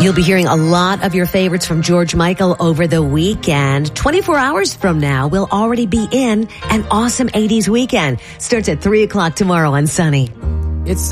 You'll be hearing a lot of your favorites from George Michael over the weekend. 24 hours from now, we'll already be in an awesome 80s weekend. Starts at 3 o'clock tomorrow on Sunny. It's